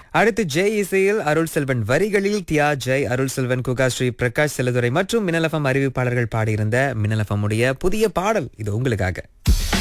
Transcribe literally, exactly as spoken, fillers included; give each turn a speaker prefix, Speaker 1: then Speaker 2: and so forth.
Speaker 1: அடுத்து ஜெய் இசையில் அருள் செல்வன் வரிகளில் தியா ஜெய், அருள் செல்வன், குகா ஸ்ரீ பிரகாஷ் செல்லதுரை மற்றும் மின்னலஃபம் அறிவிப்பாளர்கள் பாடியிருந்த மின்னலஃபம் உடைய புதிய பாடல் இது உங்களுக்காக.